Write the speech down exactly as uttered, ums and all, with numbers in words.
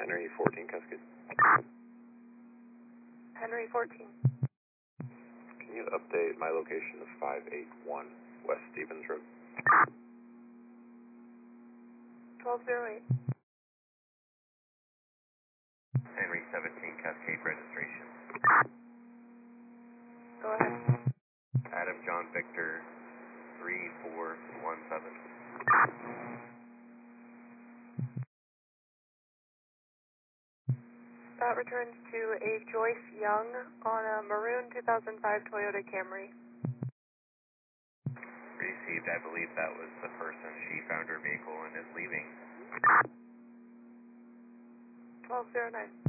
Henry fourteen Cascade. Henry fourteen. Can you update my location to five eight one West Stevens Road? twelve oh eight. Henry seventeen Cascade registration. Go ahead. Adam John Victor three four one seven. That returns to a Joyce Young on a maroon two thousand five Toyota Camry. Received, I believe that was the person. She found her vehicle and is leaving. twelve oh nine.